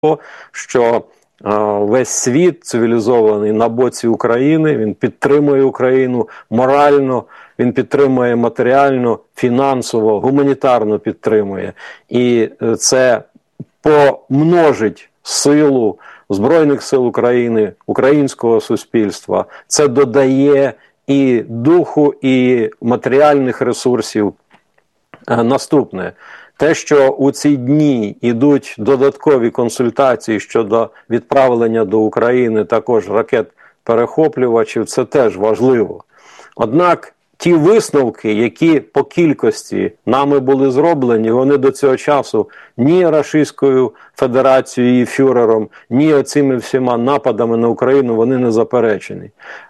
що весь світ цивілізований на боці України, він підтримує Україну морально, він підтримує матеріально, фінансово, гуманітарно підтримує. І це помножить силу Збройних сил України, українського суспільства. Це додає і духу, і матеріальних ресурсів. Наступне. Те, що у ці дні йдуть додаткові консультації щодо відправлення до України також ракет-перехоплювачів, це теж важливо. Однак ті висновки, які по кількості нами були зроблені, вони до цього часу ні Російською Федерацією і фюрером, ні оцими всіма нападами на Україну, вони не заперечені.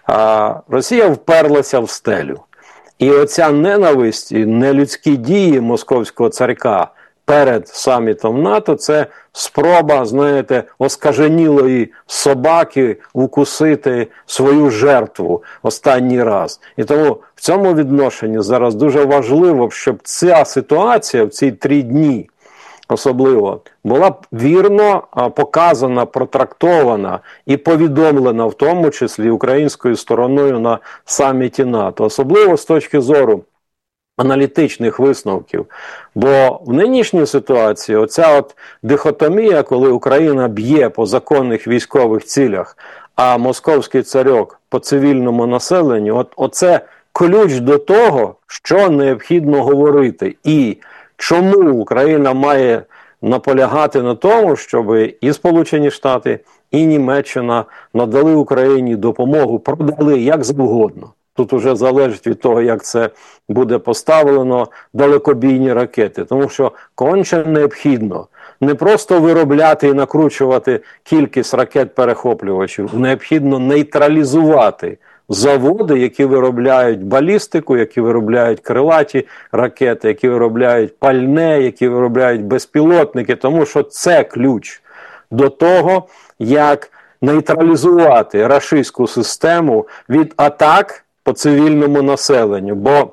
А Росія вперлася в стелю. І оця ненависть, нелюдські дії московського царька перед самітом НАТО – це спроба, знаєте, оскаженілої собаки укусити свою жертву останній раз. І тому в цьому відношенні зараз дуже важливо, щоб ця ситуація в ці 3 дні особливо, була б вірно показана, протрактована і повідомлена, в тому числі українською стороною на саміті НАТО. Особливо з точки зору аналітичних висновків. Бо в нинішній ситуації оця от дихотомія, коли Україна б'є по законних військових цілях, а московський царьок по цивільному населенню, оце ключ до того, що необхідно говорити. І чому Україна має наполягати на тому, щоб і Сполучені Штати, і Німеччина надали Україні допомогу, продали як завгодно. Тут уже залежить від того, як це буде поставлено, далекобійні ракети. Тому що конче необхідно не просто виробляти і накручувати кількість ракет-перехоплювачів, необхідно нейтралізувати заводи, які виробляють балістику, які виробляють крилаті ракети, які виробляють пальне, які виробляють безпілотники, тому що це ключ до того, як нейтралізувати рашистську систему від атак по цивільному населенню. Бо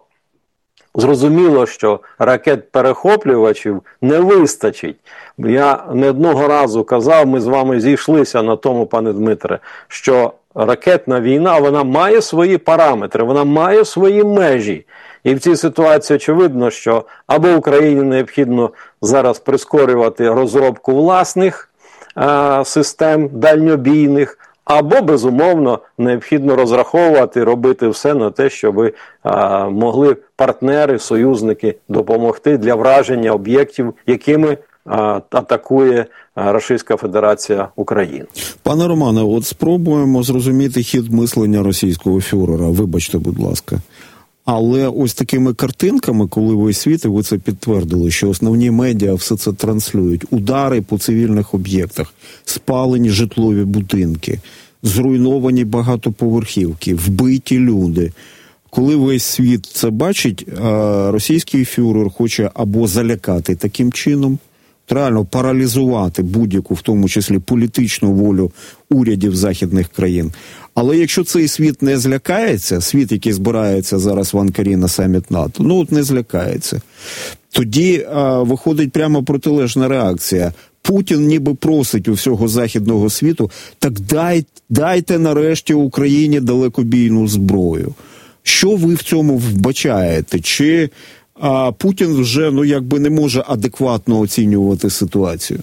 зрозуміло, що ракет-перехоплювачів не вистачить. Я не одного разу казав, ми з вами зійшлися на тому, пане Дмитре, що ракетна війна, вона має свої параметри, вона має свої межі. І в цій ситуації очевидно, що або Україні необхідно зараз прискорювати розробку власних систем дальньобійних, або, безумовно, необхідно розраховувати, робити все на те, щоб могли партнери, союзники допомогти для враження об'єктів, якими атакує Російська Федерація Україну. Пане Романе, от спробуємо зрозуміти хід мислення російського фюрера. Вибачте, будь ласка. Але ось такими картинками, коли весь світ, і ви це підтвердили, що основні медіа все це транслюють. Удари по цивільних об'єктах, спалені житлові будинки, зруйновані багатоповерхівки, вбиті люди. Коли весь світ це бачить, російський фюрер хоче або залякати таким чином, реально паралізувати будь-яку, в тому числі політичну волю урядів західних країн. Але якщо цей світ не злякається, світ, який збирається зараз в Анкарі на саміт НАТО, не злякається, тоді виходить прямо протилежна реакція. Путін ніби просить у всього західного світу, так дайте нарешті Україні далекобійну зброю. Що ви в цьому вбачаєте? Чи Путін вже не може адекватно оцінювати ситуацію?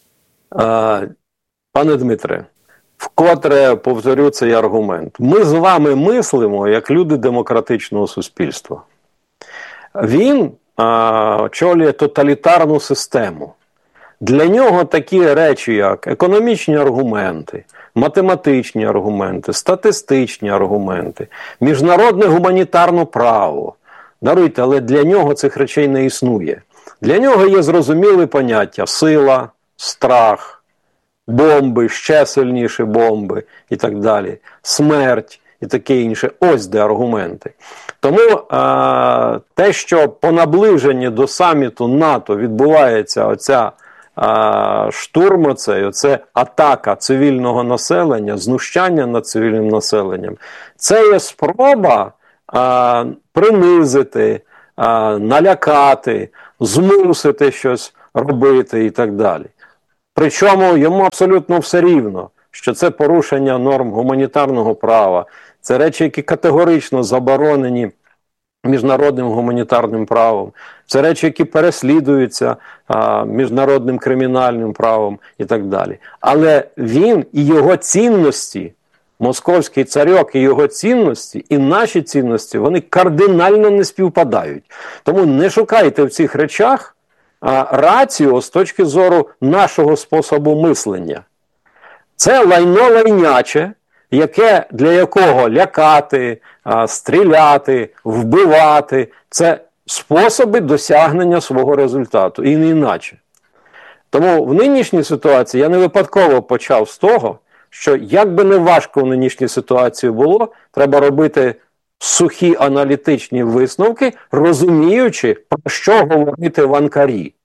Пане Дмитре, вкотре повторю цей аргумент. Ми з вами мислимо як люди демократичного суспільства. Він очолює тоталітарну систему. Для нього такі речі, як економічні аргументи, математичні аргументи, статистичні аргументи, міжнародне гуманітарне право. Даруйте, але для нього цих речей не існує. Для нього є зрозумілі поняття: сила, страх, бомби, ще сильніші бомби і так далі, смерть і таке інше. Ось де аргументи. Тому те, що по наближенні до саміту НАТО відбувається оця штурм, оце атака цивільного населення, знущання над цивільним населенням, це є спроба принизити, налякати, змусити щось робити і так далі. Причому йому абсолютно все рівно, що це порушення норм гуманітарного права, це речі, які категорично заборонені міжнародним гуманітарним правом, це речі, які переслідуються міжнародним кримінальним правом і так далі. Але він і його цінності, московський царьок і його цінності, і наші цінності, вони кардинально не співпадають. Тому не шукайте в цих речах раціо з точки зору нашого способу мислення. Це лайно лайняче, для якого лякати, стріляти, вбивати – це способи досягнення свого результату, і не іначе. Тому в нинішній ситуації я не випадково почав з того, що як би не важко в нинішній ситуації було, треба робити сухі аналітичні висновки, розуміючи, про що говорити в Анкарі.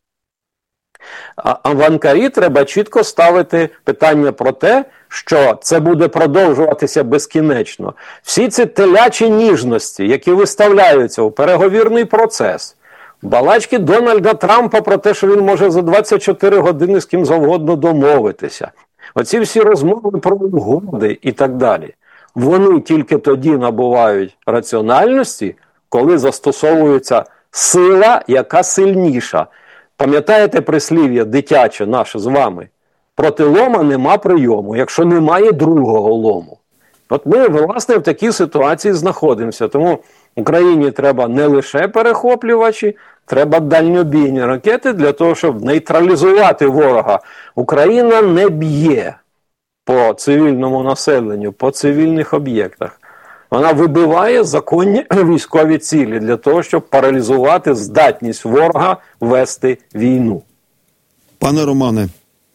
А в Анкарі треба чітко ставити питання про те, що це буде продовжуватися безкінечно. Всі ці телячі ніжності, які виставляються у переговірний процес, балачки Дональда Трампа про те, що він може за 24 години з ким завгодно домовитися, оці всі розмови про угоди і так далі, вони тільки тоді набувають раціональності, коли застосовується сила, яка сильніша. Пам'ятаєте прислів'я дитяче наше з вами? Проти лома нема прийому, якщо немає другого лому. От ми, власне, в такій ситуації знаходимося. Тому Україні треба не лише перехоплювачі, треба дальньобійні ракети для того, щоб нейтралізувати ворога. Україна не б'є по цивільному населенню, по цивільних об'єктах. Вона вибиває законні військові цілі для того, щоб паралізувати здатність ворога вести війну. Пане Романе,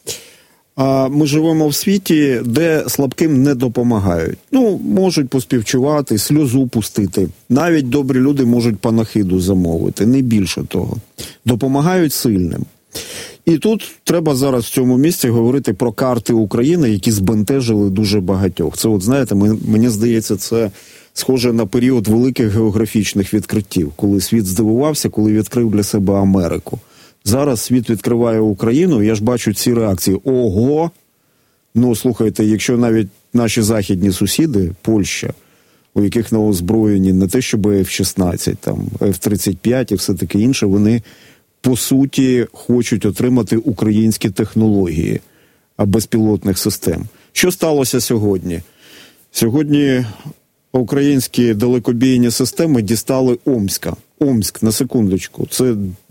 ми живемо в світі, де слабким не допомагають. Можуть поспівчувати, сльозу пустити. Навіть добрі люди можуть панахиду замовити, не більше того. Допомагають сильним. І тут треба зараз в цьому місці говорити про карти України, які збентежили дуже багатьох. Це, знаєте, мені здається, це схоже на період великих географічних відкриттів, коли світ здивувався, коли відкрив для себе Америку. Зараз світ відкриває Україну, я ж бачу ці реакції. Ого! Слухайте, якщо навіть наші західні сусіди, Польща, у яких на озброєнні не те, щоб F-16, там, F-35 і все таке інше, вони по суті хочуть отримати українські технології безпілотних систем. Що сталося сьогодні? Сьогодні українські далекобійні системи дістали Омська. Омськ, на секундочку, це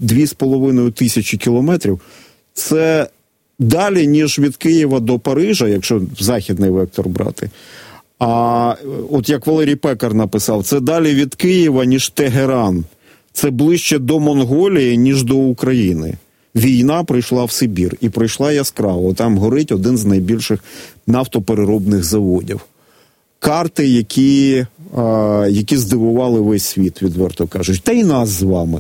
2500 кілометрів. Це далі, ніж від Києва до Парижа, якщо західний вектор брати. А от як Валерій Пекар написав, це далі від Києва, ніж Тегеран. Це ближче до Монголії, ніж до України. Війна прийшла в Сибір. І прийшла яскраво. Там горить один з найбільших нафтопереробних заводів. Карти, які здивували весь світ, відверто кажуть. Та й нас з вами.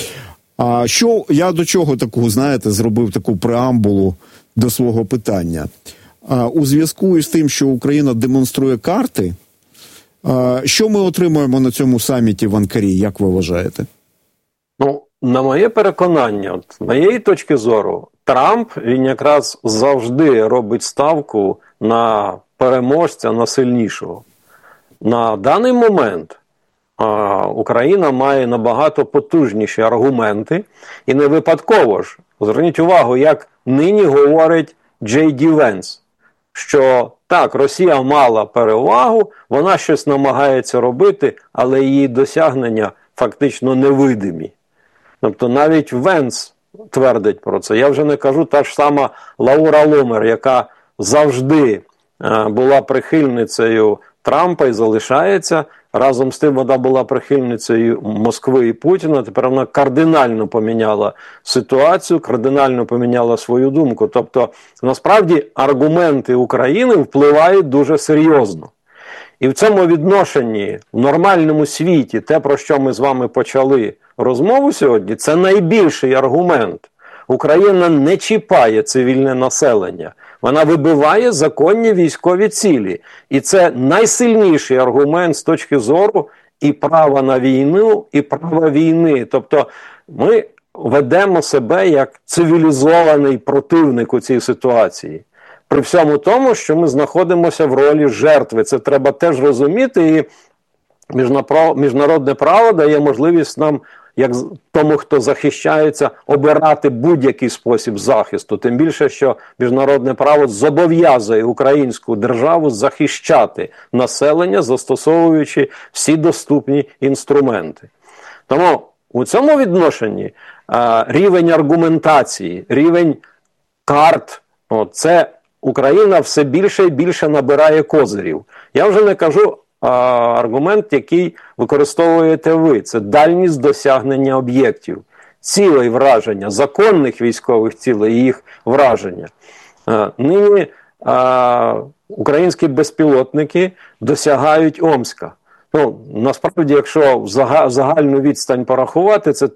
Я до чого такого, знаєте, зробив таку преамбулу до свого питання. У зв'язку із тим, що Україна демонструє карти, що ми отримуємо на цьому саміті в Анкарі, як ви вважаєте? На моє переконання, з моєї точки зору, Трамп, він якраз завжди робить ставку на переможця, на сильнішого. На даний момент Україна має набагато потужніші аргументи, і не випадково ж, зверніть увагу, як нині говорить Джей Ді Венс, що так, Росія мала перевагу, вона щось намагається робити, але її досягнення фактично невидимі. Тобто навіть Венс твердить про це. Я вже не кажу та ж сама Лаура Ломер, яка завжди була прихильницею Трампа і залишається. Разом з тим вона була прихильницею Москви і Путіна. Тепер вона кардинально поміняла ситуацію, кардинально поміняла свою думку. Тобто, насправді, аргументи України впливають дуже серйозно. І в цьому відношенні, в нормальному світі, те, про що ми з вами почали розмову сьогодні, це найбільший аргумент. Україна не чіпає цивільне населення. Вона вибиває законні військові цілі. І це найсильніший аргумент з точки зору і права на війну, і права війни. Тобто ми ведемо себе як цивілізований противник у цій ситуації. При всьому тому, що ми знаходимося в ролі жертви. Це треба теж розуміти, і міжнародне право дає можливість нам, як тому, хто захищається, обирати будь-який спосіб захисту. Тим більше, що міжнародне право зобов'язує українську державу захищати населення, застосовуючи всі доступні інструменти. Тому у цьому відношенні рівень аргументації, рівень карт, це Україна все більше і більше набирає козирів. Я вже не кажу аргумент, який використовуєте ви. Це дальність досягнення об'єктів, цілей враження, законних військових цілей і їх враження. Нині українські безпілотники досягають Омська. Ну, насправді, якщо загальну відстань порахувати, це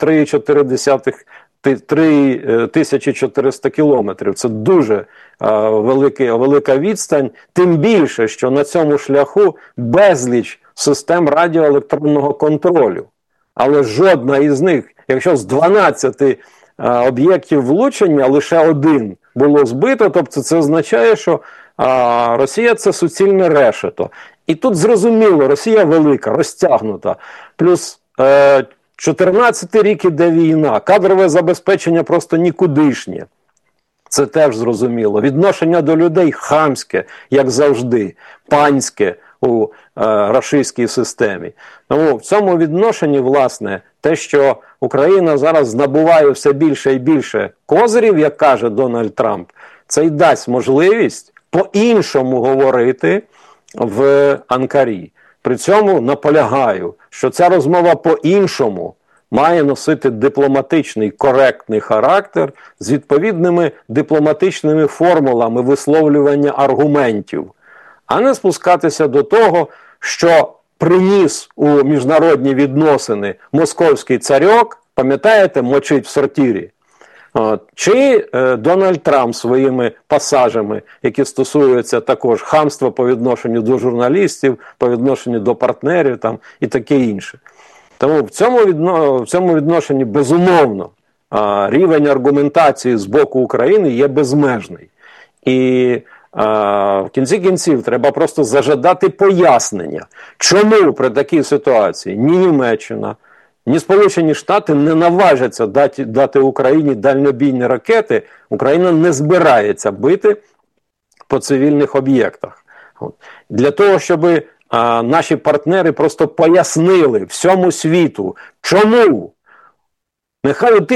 3400 кілометрів. Це дуже велика відстань, тим більше, що на цьому шляху безліч систем радіоелектронного контролю. Але жодна із них, якщо з 12 об'єктів влучення лише один було збито, тобто це означає, що Росія – це суцільне решето. І тут зрозуміло, Росія велика, розтягнута, плюс 14 рік іде війна, кадрове забезпечення просто нікудишнє. Це теж зрозуміло. Відношення до людей хамське, як завжди, панське у рашистській системі. Тому в цьому відношенні, власне, те, що Україна зараз набуває все більше і більше козирів, як каже Дональд Трамп, це й дасть можливість по-іншому говорити в Анкарі. При цьому наполягаю, що ця розмова по-іншому має носити дипломатичний, коректний характер з відповідними дипломатичними формулами висловлювання аргументів, а не спускатися до того, що приніс у міжнародні відносини московський царьок, пам'ятаєте, мочить в сортирі. Чи Дональд Трамп своїми пасажами, які стосуються також хамства по відношенню до журналістів, по відношенню до партнерів там, і таке інше. Тому в цьому відношенні, безумовно, рівень аргументації з боку України є безмежний. І в кінці кінців треба просто зажадати пояснення, чому при такій ситуації ні Німеччина, ні Сполучені Штати не наважаться дати Україні дальнобійні ракети. Україна не збирається бити по цивільних об'єктах. Для того, щоб наші партнери просто пояснили всьому світу, чому нехай у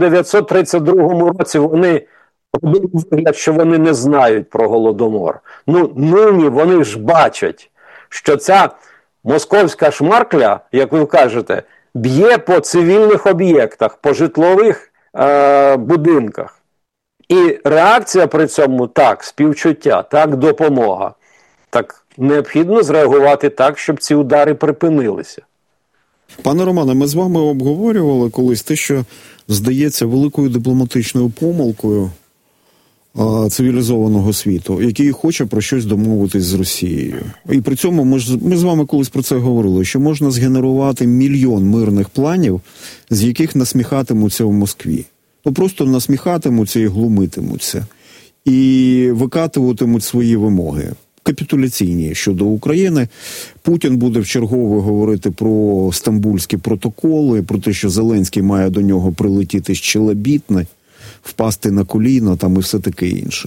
1932 році вони робили вигляд, що вони не знають про Голодомор. Ну, нині вони ж бачать, що ця московська шмаркля, як ви кажете, б'є по цивільних об'єктах, по житлових будинках. І реакція при цьому так, співчуття, так, допомога. Так необхідно зреагувати так, щоб ці удари припинилися. Пане Романе, ми з вами обговорювали колись те, що здається великою дипломатичною помилкою цивілізованого світу, який хоче про щось домовитись з Росією. І при цьому ми з вами колись про це говорили, що можна згенерувати мільйон мирних планів, з яких насміхатимуться в Москві. Ну, просто насміхатимуться і глумитимуться. І викатуватимуть свої вимоги. Капітуляційні щодо України. Путін буде вчергове говорити про стамбульські протоколи, про те, що Зеленський має до нього прилетіти щелебітне, впасти на коліна там і все таке інше.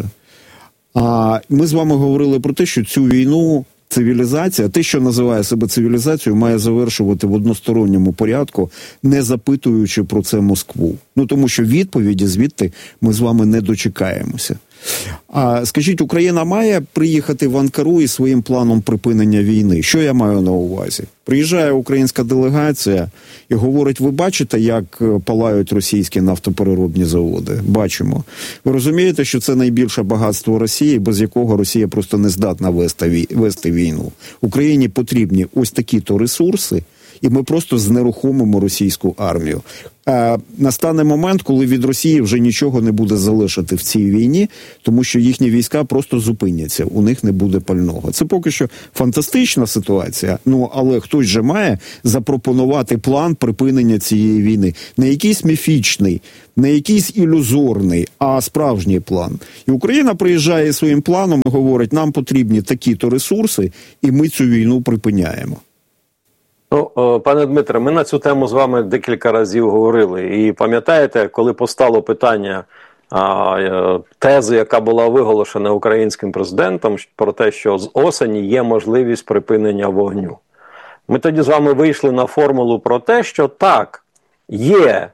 А ми з вами говорили про те, що цю війну цивілізація, те, що називає себе цивілізацією, має завершувати в односторонньому порядку, не запитуючи про це Москву. Ну, тому що відповіді звідти ми з вами не дочекаємося. А скажіть, Україна має приїхати в Анкару із своїм планом припинення війни? Що я маю на увазі? Приїжджає українська делегація і говорить, ви бачите, як палають російські нафтопереробні заводи? Бачимо. Ви розумієте, що це найбільше багатство Росії, без якого Росія просто не здатна вести війну? Україні потрібні ось такі-то ресурси, і ми просто знерухомимо російську армію. Настане момент, коли від Росії вже нічого не буде залишити в цій війні, тому що їхні війська просто зупиняться, у них не буде пального. Це поки що фантастична ситуація, але хтось же має запропонувати план припинення цієї війни. Не якийсь міфічний, не якийсь ілюзорний, а справжній план. І Україна приїжджає своїм планом і говорить, нам потрібні такі-то ресурси, і ми цю війну припиняємо. Пане Дмитре, ми на цю тему з вами декілька разів говорили. І пам'ятаєте, коли постало питання тези, яка була виголошена українським президентом, про те, що з осені є можливість припинення вогню. Ми тоді з вами вийшли на формулу про те, що так, є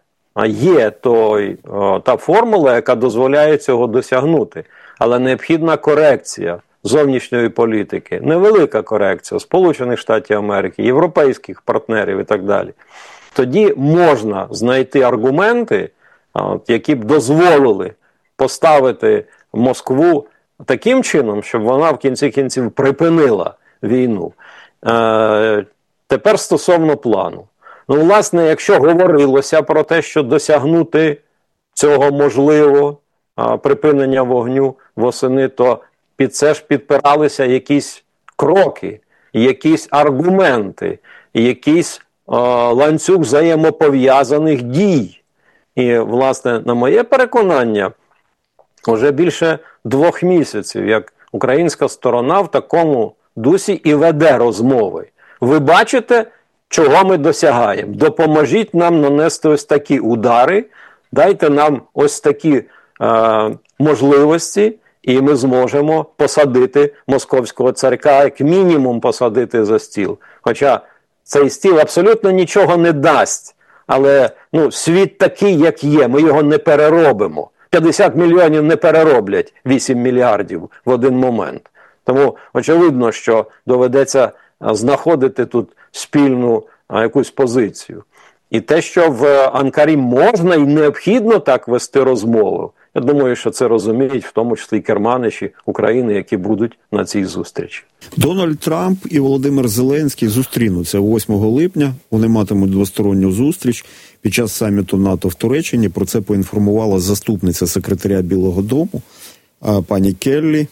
та формула, яка дозволяє цього досягнути, але необхідна корекція зовнішньої політики, невелика корекція Сполучених Штатів Америки, європейських партнерів і так далі. Тоді можна знайти аргументи, які б дозволили поставити Москву таким чином, щоб вона в кінці кінців припинила війну. Тепер стосовно плану. Власне, якщо говорилося про те, що досягнути цього можливо, припинення вогню восени, то під це ж підпиралися якісь кроки, якісь аргументи, якийсь ланцюг взаємопов'язаних дій. І, власне, на моє переконання, вже більше 2 місяців, як українська сторона в такому дусі і веде розмови. Ви бачите, чого ми досягаємо. Допоможіть нам нанести ось такі удари, дайте нам ось такі можливості, і ми зможемо посадити московського царька, як мінімум посадити за стіл. Хоча цей стіл абсолютно нічого не дасть, але світ такий, як є, ми його не переробимо. 50 мільйонів не перероблять 8 мільярдів в один момент. Тому очевидно, що доведеться знаходити тут спільну якусь позицію. І те, що в Анкарі можна і необхідно так вести розмову, я думаю, що це розуміють в тому числі і керманичі України, які будуть на цій зустрічі. Дональд Трамп і Володимир Зеленський зустрінуться 8 липня. Вони матимуть двосторонню зустріч під час саміту НАТО в Туреччині. Про це поінформувала заступниця секретаря Білого дому пані Келлі.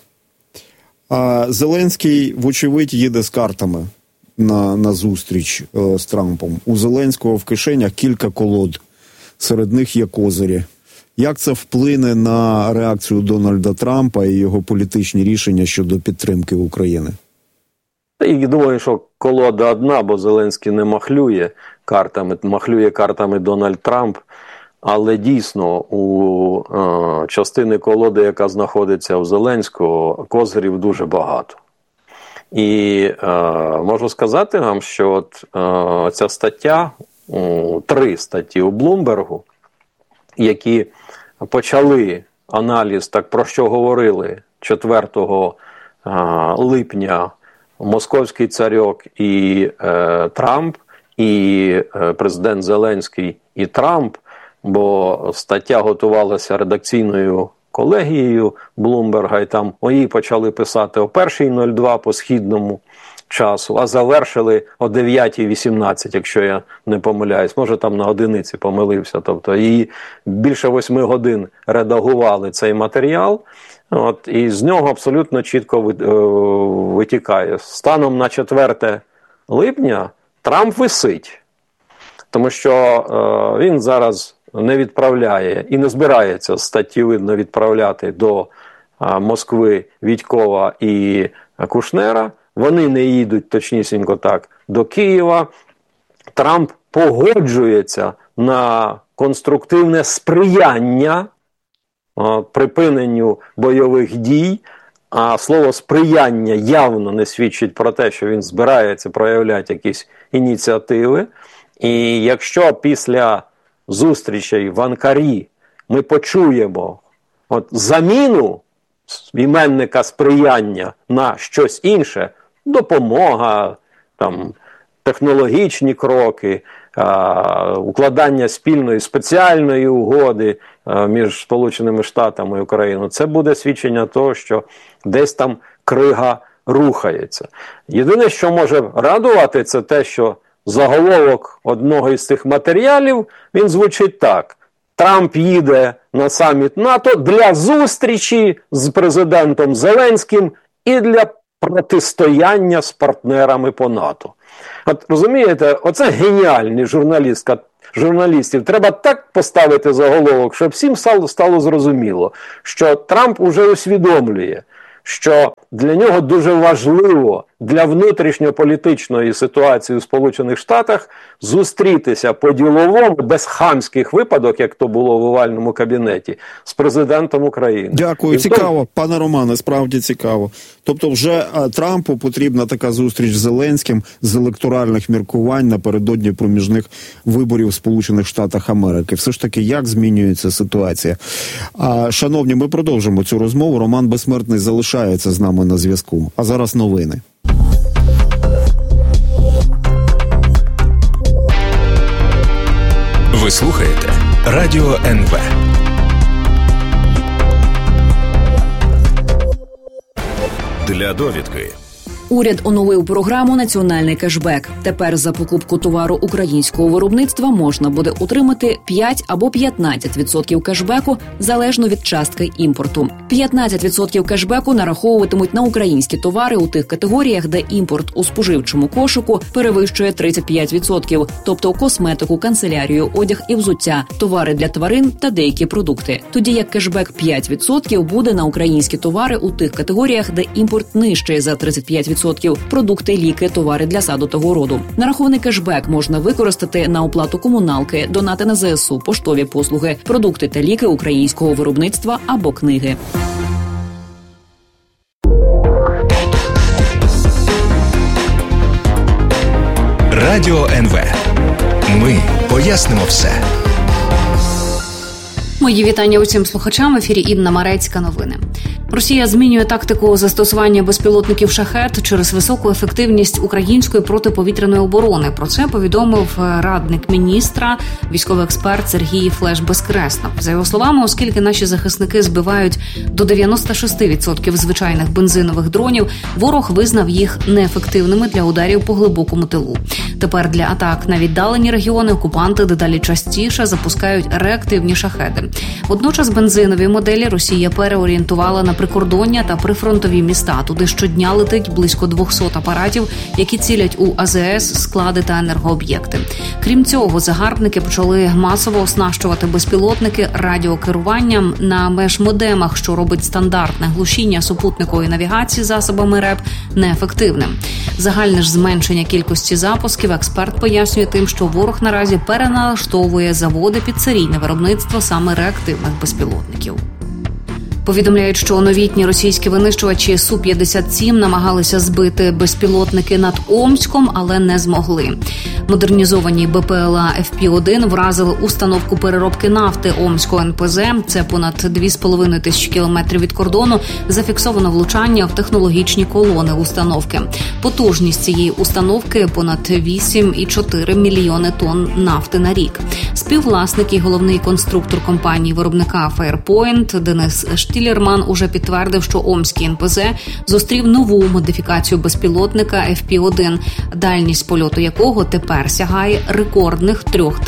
Зеленський, вочевидь, їде з картами на зустріч з Трампом. У Зеленського в кишенях кілька колод. Серед них є козирі. Як це вплине на реакцію Дональда Трампа і його політичні рішення щодо підтримки України? Я думаю, що колода одна, бо Зеленський не махлює картами Дональд Трамп. Але дійсно у частини колоди, яка знаходиться у Зеленського, козирів дуже багато. І можу сказати вам, що ця стаття, 3 статті у Блумбергу, які почали аналіз, так про що говорили 4 липня московський царьок і Трамп, і президент Зеленський і Трамп, бо стаття готувалася редакційною колегією Блумберга, і там її почали писати о 1:02 по східному часу, а завершили о 9:18, якщо я не помиляюсь. Може, там на одиниці помилився. Тобто її більше 8 годин редагували цей матеріал, і з нього абсолютно чітко витікає. Станом на 4 липня Трамп висить, тому що він зараз не відправляє і не збирається статті, видно, відправляти до Москви Вітькова і Кушнера. Вони не їдуть, точнісінько так, до Києва. Трамп погоджується на конструктивне сприяння припиненню бойових дій, а слово «сприяння» явно не свідчить про те, що він збирається проявляти якісь ініціативи. І якщо після зустрічей в Анкарі ми почуємо заміну іменника сприяння на щось інше, допомога, технологічні кроки, укладання спільної спеціальної угоди між Сполученими Штатами і Україною, це буде свідчення того, що десь там крига рухається. Єдине, що може радувати, це те, що заголовок одного із цих матеріалів, він звучить так. Трамп їде на саміт НАТО для зустрічі з президентом Зеленським і для протистояння з партнерами по НАТО. От розумієте, оце геніальні журналістів. Треба так поставити заголовок, щоб всім стало зрозуміло, що Трамп уже усвідомлює, що для нього дуже важливо для внутрішньополітичної ситуації у Сполучених Штатах зустрітися по-діловому, без хамських випадок, як то було в овальному кабінеті, з президентом України. Дякую, цікаво, пане Романе, справді цікаво. Тобто вже Трампу потрібна така зустріч з Зеленським з електоральних міркувань напередодні проміжних виборів в Сполучених Штатах Америки. Все ж таки, як змінюється ситуація? Шановні, ми продовжимо цю розмову. Роман Безсмертний залишається з нами на зв'язку. А зараз новини. Ви слухаєте Радіо НВ. Для довідки. Уряд оновив програму «Національний кешбек». Тепер за покупку товару українського виробництва можна буде отримати 5 або 15% кешбеку, залежно від частки імпорту. 15% кешбеку нараховуватимуть на українські товари у тих категоріях, де імпорт у споживчому кошику перевищує 35%, тобто косметику, канцелярію, одяг і взуття, товари для тварин та деякі продукти. Тоді як кешбек 5% буде на українські товари у тих категоріях, де імпорт нижче за 35%. Продукти, ліки, товари для саду та городу. Нарахований кешбек можна використати на оплату комуналки, донати на ЗСУ, поштові послуги, продукти та ліки українського виробництва або книги. Радіо НВ. Ми пояснимо все. Мої вітання усім слухачам. В ефірі Інна Марецька. Новини. Росія змінює тактику застосування безпілотників «Шахед» через високу ефективність української протиповітряної оборони. Про це повідомив радник міністра, військовий експерт Сергій Флеш-Безкреснов. За його словами, оскільки наші захисники збивають до 96% звичайних бензинових дронів, ворог визнав їх неефективними для ударів по глибокому тилу. Тепер для атак на віддалені регіони окупанти дедалі частіше запускають реактивні «Шахеди». Водночас бензинові моделі Росія переорієнтувала на прикордоння та прифронтові міста. Туди щодня летить близько 200 апаратів, які цілять у АЗС, склади та енергооб'єкти. Крім цього, загарбники почали масово оснащувати безпілотники радіокеруванням на межмодемах, що робить стандартне глушіння супутникової навігації засобами РЕП неефективним. Загальне ж зменшення кількості запусків експерт пояснює тим, що ворог наразі переналаштовує заводи під серійне виробництво саме реактивних безпілотників. Повідомляють, що новітні російські винищувачі Су-57 намагалися збити безпілотники над Омськом, але не змогли. Модернізовані БПЛА FP-1 вразили установку переробки нафти Омського НПЗ. Це понад 2,5 тисячі кілометрів від кордону. Зафіксовано влучання в технологічні колони установки. Потужність цієї установки – понад 8,4 мільйони тонн нафти на рік. Співвласник і головний конструктор компанії-виробника Fairpoint Денис Штілерман уже підтвердив, що Омський НПЗ зустрів нову модифікацію безпілотника FP-1, дальність польоту якого тепер сягає рекордних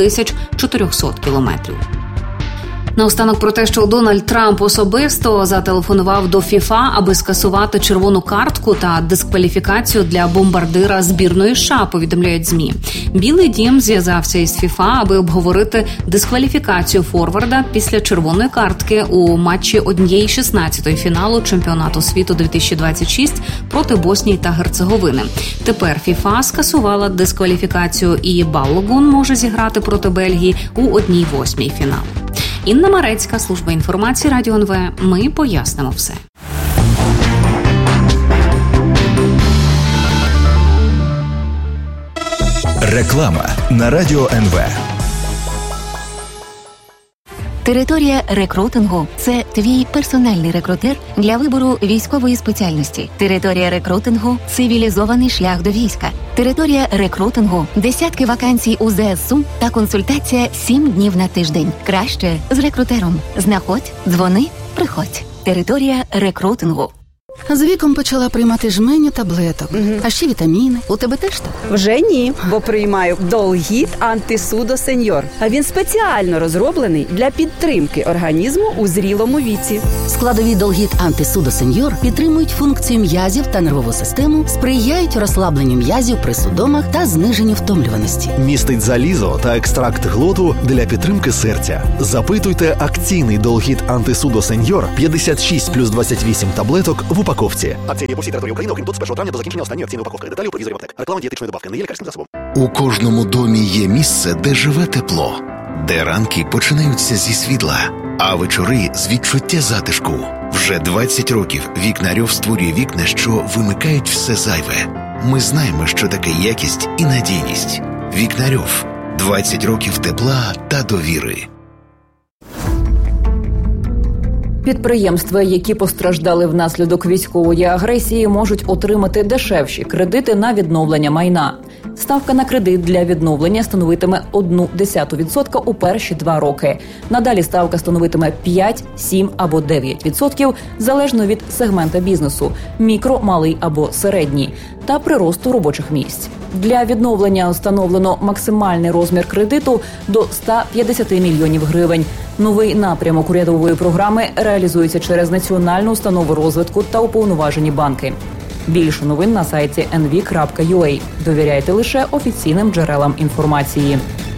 3400 кілометрів. Наостанок про те, що Дональд Трамп особисто зателефонував до ФІФА, аби скасувати червону картку та дискваліфікацію для бомбардира збірної США, повідомляють ЗМІ. Білий дім зв'язався із ФІФА, аби обговорити дискваліфікацію форварда після червоної картки у матчі 1/16 фіналу чемпіонату світу 2026 проти Боснії та Герцеговини. Тепер ФІФА скасувала дискваліфікацію і Баллогун може зіграти проти Бельгії у 1/8 фіналу. Інна Марецька, служба інформації Радіо НВ. Ми пояснимо все. Реклама на Радіо НВ. Територія рекрутингу – це твій персональний рекрутер для вибору військової спеціальності. Територія рекрутингу – цивілізований шлях до війська. Територія рекрутингу – десятки вакансій у ЗСУ та консультація 7 днів на тиждень. Краще з рекрутером. Знаходь, дзвони, приходь. Територія рекрутингу. З віком почала приймати жменю таблеток, а ще вітаміни. У тебе теж так? Вже ні, бо приймаю Долгіт Антисудо Сеньор. А він спеціально розроблений для підтримки організму у зрілому віці. Складові Долгіт Антисудо Сеньор підтримують функцію м'язів та нервову систему, сприяють розслабленню м'язів при судомах та зниженню втомлюваності. Містить залізо та екстракт глоту для підтримки серця. Запитуйте акційний Долгіт Антисудо Сеньор 56+28 таблеток в упаковці. Акція є по всій території України, окрім 21 травня до закінчення останньої акційної упаковки. Деталі у провізорі аптек. Реклама дієтичної добавки не є лікарським засобом. У кожному домі є місце, де живе тепло, де ранки починаються зі світла, а вечори з відчуття затишку. Вже 20 років Вікнарьов створює вікна, що вимикають все зайве. Ми знаємо, що таке якість і надійність. Вікнарьов. 20 років тепла та довіри. Підприємства, які постраждали внаслідок військової агресії, можуть отримати дешевші кредити на відновлення майна. Ставка на кредит для відновлення становитиме 0,1% у перші 2 роки. Надалі ставка становитиме 5, 7 або 9%, залежно від сегмента бізнесу – мікро, малий або середній, та приросту робочих місць. Для відновлення встановлено максимальний розмір кредиту до 150 мільйонів гривень. Новий напрямок урядової програми реалізується через Національну установу розвитку та уповноважені банки. Більше новин на сайті nv.ua. Довіряйте лише офіційним джерелам інформації.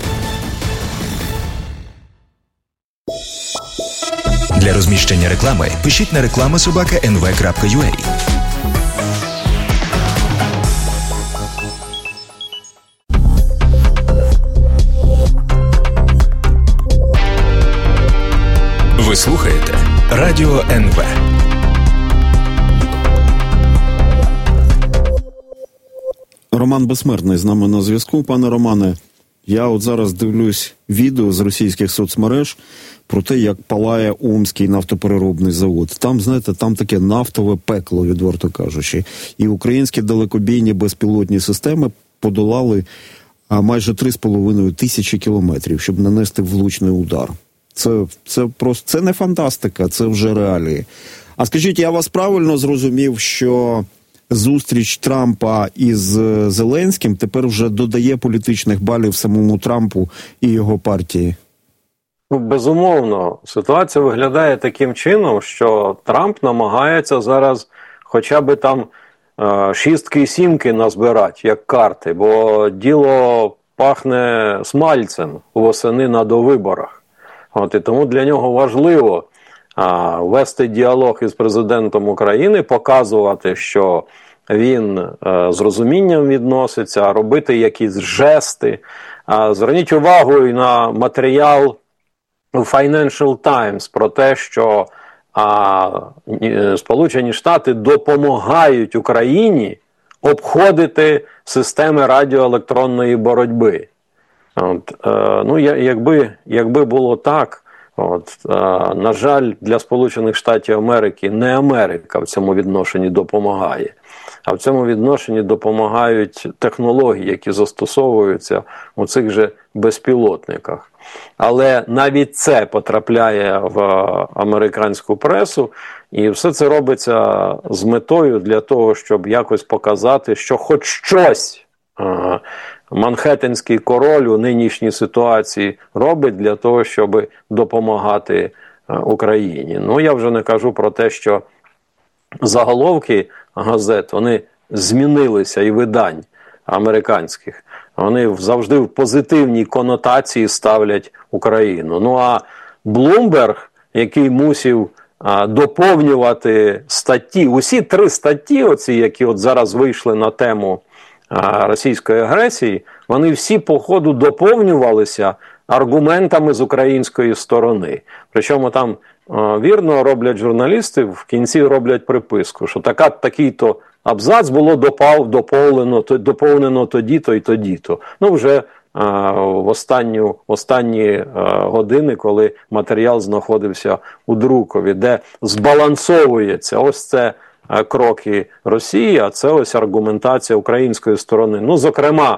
Для розміщення реклами пишіть на reklama@nv.ua. Ви слухаєте Радіо НВ. Роман Безсмертний з нами на зв'язку. Пане Романе, я от зараз дивлюсь відео з російських соцмереж про те, як палає Омський нафтопереробний завод. Там, знаєте, там таке нафтове пекло, відверто кажучи. І українські далекобійні безпілотні системи подолали майже 3,5 тисячі кілометрів, щоб нанести влучний удар. Це не фантастика, це вже реалії. А скажіть, я вас правильно зрозумів, що зустріч Трампа із Зеленським тепер вже додає політичних балів самому Трампу і його партії? Безумовно. Ситуація виглядає таким чином, що Трамп намагається зараз хоча б там шістки і сімки назбирати, як карти, бо діло пахне смальцем восени на довиборах. І тому для нього важливо вести діалог із президентом України, показувати, що він з розумінням відноситься, робити якісь жести. Зверніть увагу і на матеріал Financial Times про те, що Сполучені Штати допомагають Україні обходити системи радіоелектронної боротьби. Якби було так, на жаль, для Сполучених Штатів Америки не Америка в цьому відношенні допомагає, а в цьому відношенні допомагають технології, які застосовуються у цих же безпілотниках. Але навіть це потрапляє в американську пресу, і все це робиться з метою для того, щоб якось показати, що хоч щось Манхеттенський король у нинішній ситуації робить для того, щоб допомагати Україні. Я вже не кажу про те, що заголовки газет, вони змінилися, і видань американських. Вони завжди в позитивній конотації ставлять Україну. А Bloomberg, який мусив доповнювати статті, усі 3 статті, оці, які зараз вийшли на тему російської агресії, вони всі по ходу доповнювалися аргументами з української сторони. Причому там вірно роблять журналісти, в кінці роблять приписку, що такий-то абзац було доповнено тоді-то і тоді-то. Вже в останні години, коли матеріал знаходився у друкові, де збалансовується ось це кроки Росії, а це ось аргументація української сторони. Зокрема,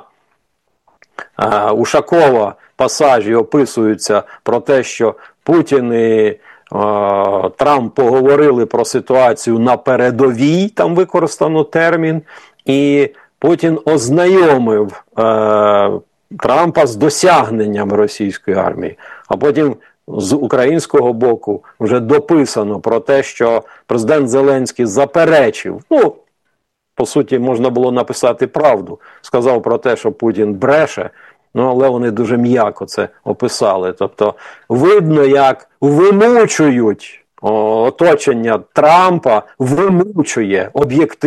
Ушакова пасажі описуються про те, що Путін і Трамп поговорили про ситуацію на передовій, там використано термін, і Путін ознайомив Трампа з досягненнями російської армії, а потім з українського боку вже дописано про те, що президент Зеленський заперечив, по суті, можна було написати правду, сказав про те, що Путін бреше, але вони дуже м'яко це описали. Тобто видно, як вимучують оточення Трампа, вимучує об'єктивно